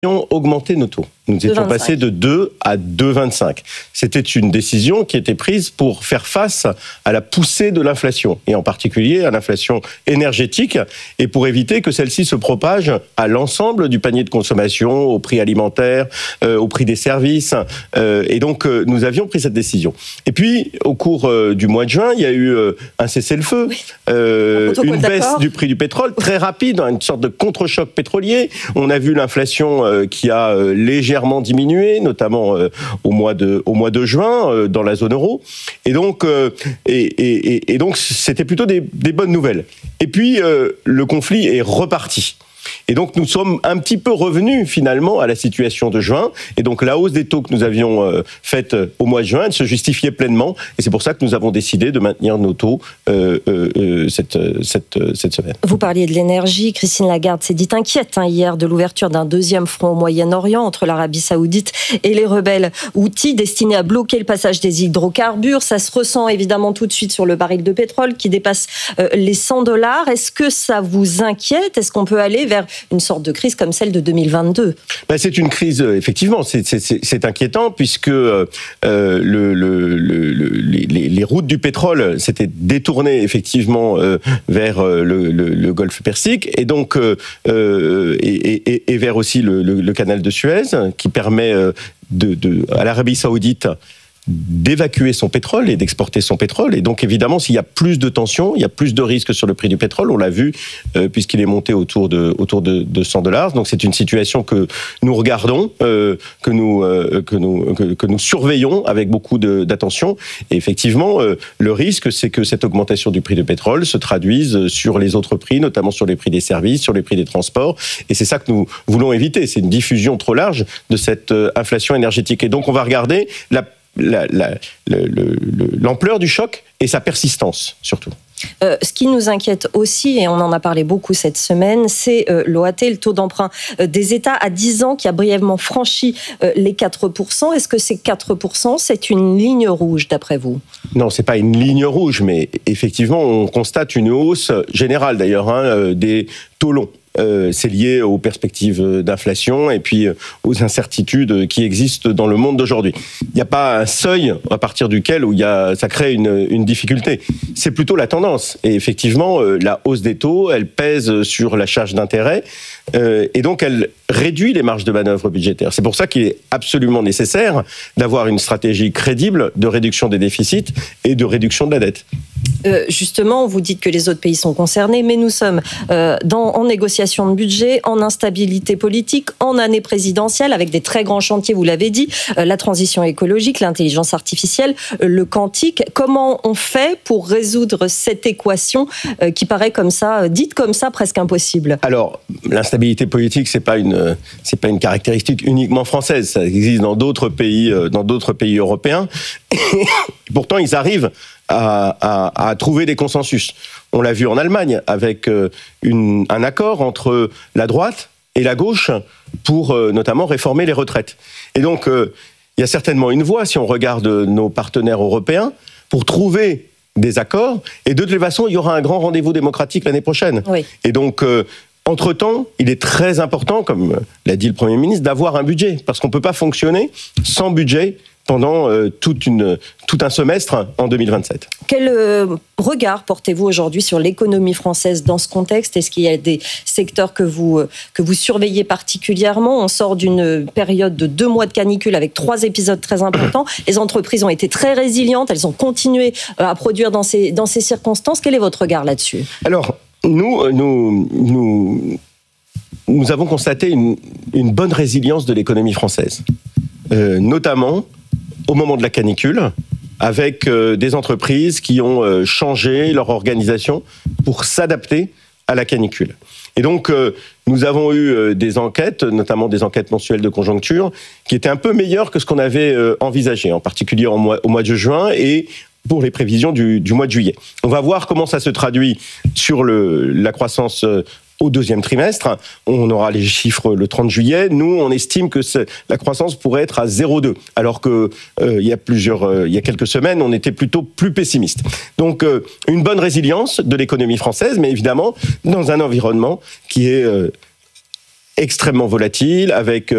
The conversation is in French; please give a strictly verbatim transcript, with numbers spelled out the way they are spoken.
augmenté nos taux. Nous étions passés de deux à deux virgule vingt-cinq. C'était une décision qui était prise pour faire face à la poussée de l'inflation, et en particulier à l'inflation énergétique, et pour éviter que celle-ci se propage à l'ensemble du panier de consommation, au prix alimentaire, euh, au prix des services. Euh, et donc, euh, nous avions pris cette décision. Et puis, au cours euh, du mois de juin, il y a eu euh, un cessez-le-feu, oui. euh, une baisse d'accord. du prix du pétrole très rapide, une sorte de contre-choc pétrolier. On a vu l'inflation euh, qui a euh, légèrement diminué, notamment euh, au mois de au mois de juin euh, dans la zone euro. Et donc euh, et, et, et donc c'était plutôt des, des bonnes nouvelles. Et puis euh, le conflit est reparti. Et donc nous sommes un petit peu revenus finalement à la situation de juin. Et donc la hausse des taux que nous avions euh, faite au mois de juin, elle se justifiait pleinement. Et c'est pour ça que nous avons décidé de maintenir nos taux euh, euh, cette, cette, cette semaine. Vous parliez de l'énergie. Christine Lagarde s'est dite inquiète hein, hier de l'ouverture d'un deuxième front au Moyen-Orient entre l'Arabie Saoudite et les rebelles houthis destinés à bloquer le passage des hydrocarbures. Ça se ressent évidemment tout de suite sur le baril de pétrole qui dépasse euh, les cent dollars. Est-ce que ça vous inquiète ? Est-ce qu'on peut aller vers une sorte de crise comme celle de deux mille vingt-deux? Ben, c'est une crise, effectivement, c'est, c'est, c'est inquiétant puisque euh, le, le, le, les, les routes du pétrole s'étaient détournées effectivement euh, vers le, le, le golfe Persique et donc euh, et, et, et vers aussi le, le, le canal de Suez qui permet de, de, à l'Arabie Saoudite d'évacuer son pétrole et d'exporter son pétrole. Et donc, évidemment, s'il y a plus de tensions, il y a plus de risques sur le prix du pétrole. On l'a vu, euh, puisqu'il est monté autour de, autour de, de cent dollars. Donc, c'est une situation que nous regardons, euh, que, nous, euh, que, nous, que, que nous surveillons avec beaucoup de, d'attention. Et effectivement, euh, le risque, c'est que cette augmentation du prix du pétrole se traduise sur les autres prix, notamment sur les prix des services, sur les prix des transports. Et c'est ça que nous voulons éviter. C'est une diffusion trop large de cette euh, inflation énergétique. Et donc, on va regarder la La, la, le, le, l'ampleur du choc et sa persistance, surtout. Euh, ce qui nous inquiète aussi, et on en a parlé beaucoup cette semaine, c'est euh, l'O A T, le taux d'emprunt euh, des États à dix ans qui a brièvement franchi euh, les quatre pour cent. Est-ce que ces quatre pour cent, c'est une ligne rouge d'après vous ? Non, c'est pas une ligne rouge, mais effectivement, on constate une hausse générale d'ailleurs hein, des taux longs. Euh, c'est lié aux perspectives d'inflation et puis aux incertitudes qui existent dans le monde d'aujourd'hui. Il n'y a pas un seuil à partir duquel où il y a, ça crée une, une difficulté. C'est plutôt la tendance. Et effectivement, euh, la hausse des taux, elle pèse sur la charge d'intérêt euh, et donc elle réduit les marges de manœuvre budgétaires. C'est pour ça qu'il est absolument nécessaire d'avoir une stratégie crédible de réduction des déficits et de réduction de la dette. Euh, justement, vous dites que les autres pays sont concernés, mais nous sommes euh, dans, en négociation de budget, en instabilité politique, en année présidentielle, avec des très grands chantiers, vous l'avez dit, euh, la transition écologique, l'intelligence artificielle, euh, le quantique. Comment on fait pour résoudre cette équation euh, qui paraît comme ça, euh, dite comme ça, presque impossible ? Alors, l'instabilité politique, c'est pas une, c'est pas une caractéristique uniquement française. Ça existe dans d'autres pays, euh, dans d'autres pays européens. Pourtant, ils arrivent À, à, à trouver des consensus. On l'a vu en Allemagne avec euh, une, un accord entre la droite et la gauche pour euh, notamment réformer les retraites. Et donc, euh, il y a certainement une voie, si on regarde nos partenaires européens, pour trouver des accords. Et de toute façon, il y aura un grand rendez-vous démocratique l'année prochaine. Oui. Et donc, euh, entre-temps, il est très important, comme l'a dit le Premier ministre, d'avoir un budget. Parce qu'on ne peut pas fonctionner sans budget pendant euh, toute une, tout un semestre en deux mille vingt-sept. Quel euh, regard portez-vous aujourd'hui sur l'économie française dans ce contexte ? Est-ce qu'il y a des secteurs que vous, euh, que vous surveillez particulièrement ? On sort d'une période de deux mois de canicule avec trois épisodes très importants. Les entreprises ont été très résilientes, elles ont continué euh, à produire dans ces, dans ces circonstances. Quel est votre regard là-dessus ? Alors, nous, nous, nous, nous avons constaté une, une bonne résilience de l'économie française, euh, notamment au moment de la canicule, avec euh, des entreprises qui ont euh, changé leur organisation pour s'adapter à la canicule. Et donc, euh, nous avons eu euh, des enquêtes, notamment des enquêtes mensuelles de conjoncture, qui étaient un peu meilleures que ce qu'on avait euh, envisagé, en particulier en mois, au mois de juin et pour les prévisions du, du mois de juillet. On va voir comment ça se traduit sur le, la croissance euh, au deuxième trimestre. On aura les chiffres le trente juillet. Nous, on estime que la croissance pourrait être à zéro virgule deux, alors que euh, il y a plusieurs, euh, il y a quelques semaines, on était plutôt plus pessimiste. Donc, euh, une bonne résilience de l'économie française, mais évidemment dans un environnement qui est euh, extrêmement volatile, avec